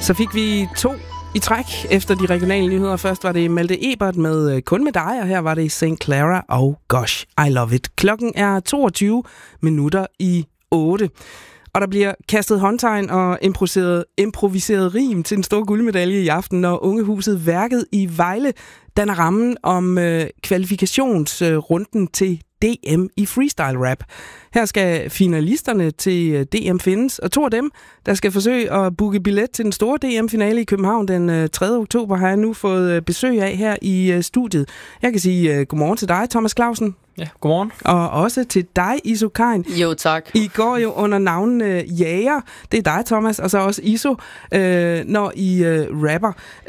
Så fik vi 2 i træk efter de regionale nyheder. Først var det Malte Ebert med Kun med dig, og her var det St. Clara og Gosh, I Love It. Klokken er 22 minutter i 8. Og der bliver kastet håndtegn og improviseret rim til den store guldmedalje i aften, når Ungehuset Værket i Vejle danner rammen om kvalifikationsrunden til DM i freestyle rap. Her skal finalisterne til DM findes, og 2 af dem, der skal forsøge at booke billet til den store DM-finale i København den 3. oktober, har jeg nu fået besøg af her i studiet. Jeg kan sige godmorgen til dig, Thomas Clausen. Ja, godmorgen. Og også til dig, Iso Kain. Jo, tak. I går jo under navnene Jager, det er dig, Thomas, og så også Iso, når I rapper.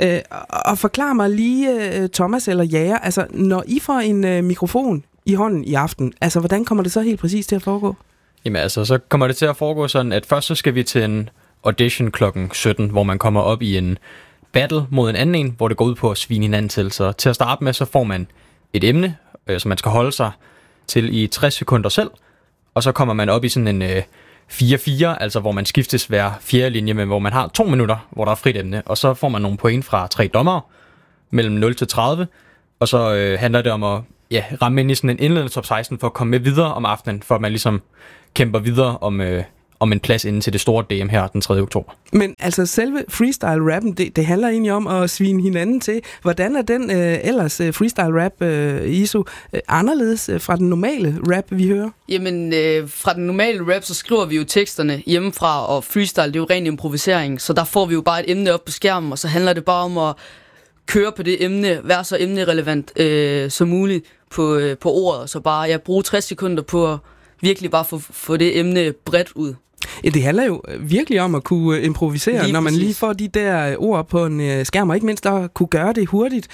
Og forklar mig lige, Thomas eller Jager, altså når I får en mikrofon i hånden i aften, altså hvordan kommer det så helt præcis til at foregå? Jamen altså, så kommer det til at foregå sådan, at først så skal vi til en audition klokken 17, hvor man kommer op i en battle mod en anden en, hvor det går ud på at svine hinanden til. Så til at starte med, så får man et emne, som man skal holde sig til i 60 sekunder selv, og så kommer man op i sådan en 4-4, altså hvor man skiftes hver 4. linje, men hvor man har 2 minutter, hvor der er frit emne, og så får man nogle point fra 3 dommere, mellem 0 til 30, og så handler det om at ramme ind i sådan en indledende top 16 for at komme med videre om aftenen, for at man ligesom kæmper videre om en plads inden til det store DM her den 3. oktober. Men altså selve freestyle-rappen, det handler egentlig om at svine hinanden til. Hvordan er den ellers freestyle-rap, Iso, anderledes fra den normale rap, vi hører? Jamen, fra den normale rap, så skriver vi jo teksterne hjemmefra, og freestyle, det er jo ren improvisering, så der får vi jo bare et emne op på skærmen, og så handler det bare om at køre på det emne, være så emnerelevant som muligt på ordet, så bare bruge 60 sekunder på at virkelig bare få det emne bredt ud. Ja, det handler jo virkelig om at kunne improvisere, lige når man lige får de der ord på en skærm, og ikke mindst at kunne gøre det hurtigt.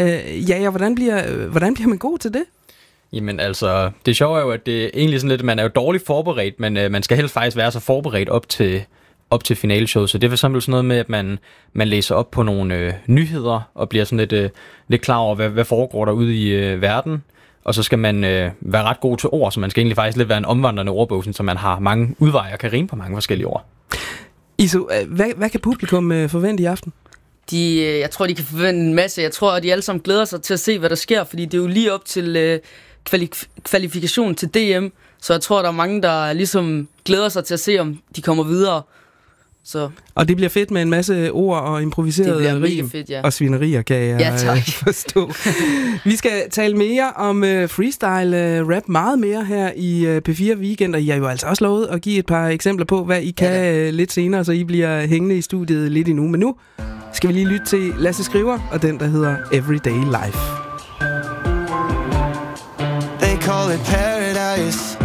Ja, hvordan bliver man god til det? Jamen altså, det sjove er jo, at det er egentlig sådan lidt, man er jo dårligt forberedt, men man skal helst faktisk være så forberedt op til finaleshowet. Så det er for eksempel sådan noget med, at man læser op på nogle nyheder, og bliver sådan lidt klar over, hvad foregår der ude i verden. Og så skal man være ret god til ord, så man skal egentlig faktisk lidt være en omvandrende ordbog, så man har mange udveje og kan rime på mange forskellige ord. Iso, hvad kan publikum forvente i aften? Jeg tror, de kan forvente en masse. Jeg tror, at de alle sammen glæder sig til at se, hvad der sker, fordi det er jo lige op til kvalifikation til DM. Så jeg tror, der er mange, der ligesom glæder sig til at se, om de kommer videre. Så. Og det bliver fedt med en masse ord og improviseret rim og svinerier, kan jeg forstå. Vi skal tale mere om freestyle rap meget mere her i P4 Weekend, og I har jo altså også lovet at give et par eksempler på, hvad I kan lidt senere, så I bliver hængende i studiet lidt endnu. Men nu skal vi lige lytte til Lasse Skriver og den, der hedder Everyday Life. They call it paradise.